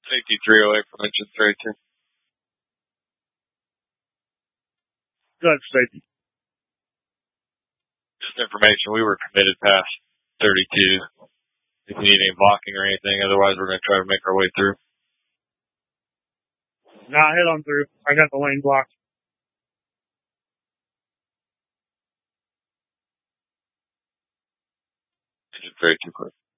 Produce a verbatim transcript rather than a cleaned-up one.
Safety three oh eight from engine thirty-two. Good, safety. Just information, we were committed past thirty-two. If you need any blocking or anything, otherwise we're going to try to make our way through. Nah, head on through. I got the lane blocked. Engine thirty-two clear.